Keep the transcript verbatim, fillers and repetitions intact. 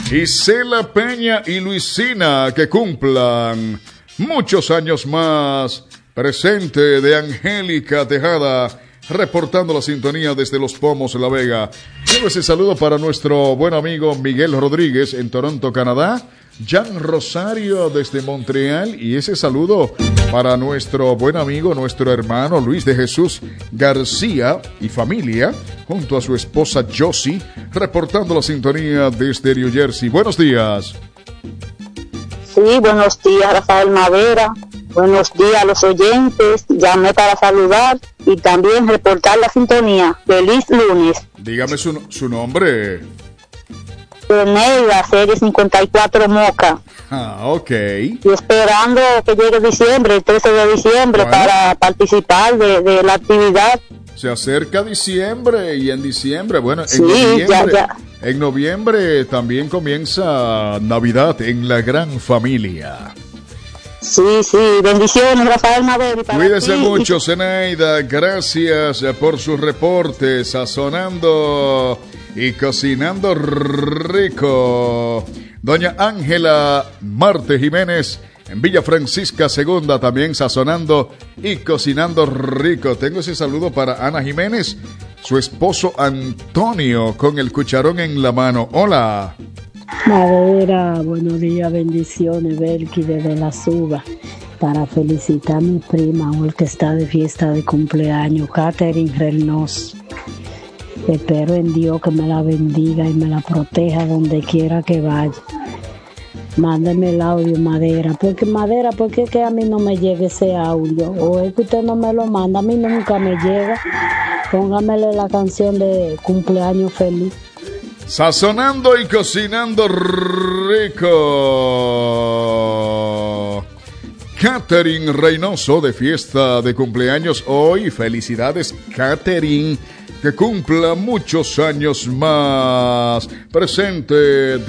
Gisela Peña y Luisina, que cumplan muchos años más. Presente de Angélica Tejada, reportando la sintonía desde Los Pomos, La Vega. Luego ese saludo para nuestro buen amigo Miguel Rodríguez en Toronto, Canadá. Jan Rosario desde Montreal. Y ese saludo para nuestro buen amigo, nuestro hermano Luis de Jesús García y familia, junto a su esposa Josie, reportando la sintonía desde New Jersey. Buenos días. Sí, buenos días, Rafael Madera. Buenos días a los oyentes. Llamé para saludar y también reportar la sintonía. Feliz lunes. Dígame su, su nombre. Neida, serie cincuenta y cuatro Moca. Ah, ok. Y esperando que llegue diciembre, el trece de diciembre, bueno, para participar de, de la actividad. Se acerca diciembre y en diciembre, bueno, en sí, noviembre, ya, ya. en noviembre también comienza Navidad en la gran familia. Sí, sí, bendiciones, Rafael Madero. Cuídese ti. mucho, Zenaida, gracias por sus reportes, sazonando y cocinando rico. Doña Ángela Marte Jiménez en Villa Francisca Segunda, también sazonando y cocinando rico. Tengo ese saludo para Ana Jiménez, su esposo Antonio, con el cucharón en la mano. Hola. Madera, buenos días, bendiciones, Belki desde La Suba, para felicitar a mi prima, hoy que está de fiesta de cumpleaños, Catherine Reynoso. Espero en Dios que me la bendiga y me la proteja donde quiera que vaya. Mándeme el audio, Madera, porque Madera, porque es que a mí no me llega ese audio, o es que usted no me lo manda, a mí nunca me llega. Póngamele la canción de cumpleaños feliz. Sazonando y cocinando rico. Catherine Reynoso de fiesta de cumpleaños hoy. Felicidades, Catherine, que cumpla muchos años más. Presente